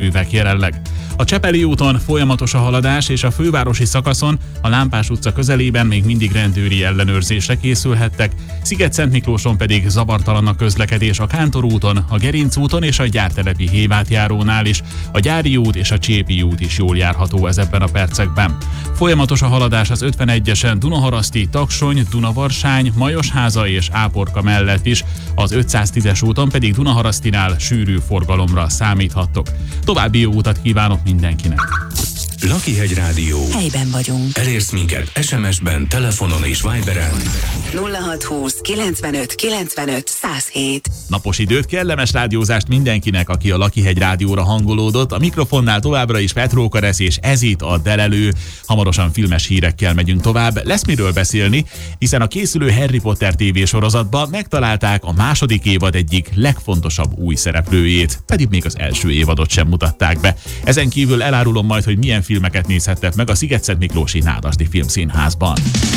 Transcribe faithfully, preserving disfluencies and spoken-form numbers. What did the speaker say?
járművek jelenleg. A Csepeli úton folyamatos a haladás, és a fővárosi szakaszon a Lámpás utca közelében még mindig rendőri ellenőrzésre készülhettek, Sziget-Szentmiklóson pedig zavartalan a közlekedés a Kántor úton, a Gerinc úton és a Gyártelepi Hévátjárónál is. A Gyári út és a Csépi út is jól járható ezekben a percekben. Folyamatos a haladás az ötvenegyesen Dunaharaszti, Taksony, Dunavarsány, Majosháza és Áporka mellett is, az ötszáztízes úton pedig Dunaharasztinál sűrű forgalomra számíthattok. További jó utat kívánok mindenkinek! Lakihegy Rádió. Helyben vagyunk. Elérsz minket es em es-ben, telefonon és Viberen. nulla hatszázhúsz kilencvenöt kilencvenöt száz hét. Napos időt, kellemes rádiózást mindenkinek, aki a Lakihegy Rádióra hangolódott. A mikrofonnál továbbra is Petróka Resz, és ez itt a Delelő. Hamarosan filmes hírekkel megyünk tovább. Lesz miről beszélni, hiszen a készülő Harry Potter tévésorozatban megtalálták a második évad egyik legfontosabb új szereplőjét, pedig még az első évadot sem mutatták be. Ezen kívül elárulom majd, hogy milyen filmeket nézhettek meg a Sziget-Szentmiklósi Nádasdy Filmszínházban.